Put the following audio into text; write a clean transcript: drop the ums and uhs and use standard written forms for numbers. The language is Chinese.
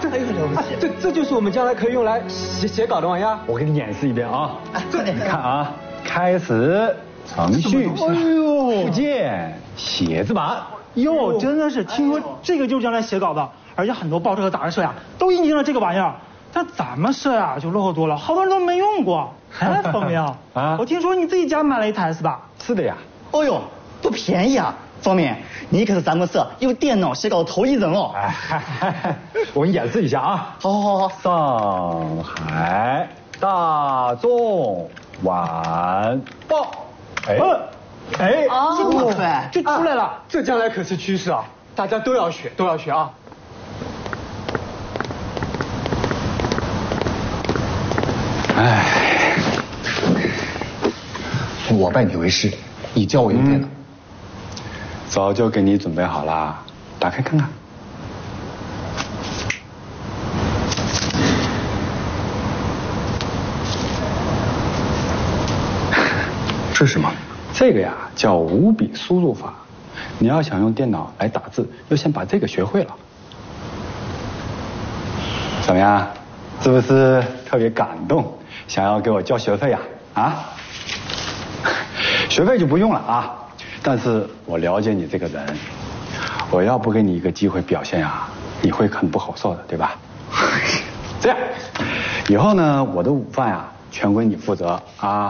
哎呦了不起！ 这就是我们将来可以用来写稿的玩意儿。 我给你演示一遍啊！ 快点！ 你看啊，开始程序， 哎呦， 附件写字板。 哟，真的是，听说这个就是将来写稿的，而且很多报社和杂志社呀都引进了这个玩意儿。但咱们社呀就落后多了，好多人都没用过。哎，方明啊，我听说你自己家买了一台是吧？ 是的呀。 哦呦，不便宜啊！方明，你可是咱们社用电脑写稿的头一人哦。 哎，我给你演示一下啊。 好。 上海大众晚报。 哎， 这么快就出来了。 这将来可是趋势啊，大家都要学啊。 哎，我拜你为师，你教我用电脑。 早就给你准备好了，打开看看。 这是什么？ 这个呀叫五笔输入法。你要想用电脑来打字，就先把这个学会了。怎么样？是不是特别感动？想要给我交学费呀？啊？学费就不用了啊。但是我了解你这个人，我要不给你一个机会表现呀，你会很不好受的，对吧？这样，以后呢，我的午饭呀全归你负责啊。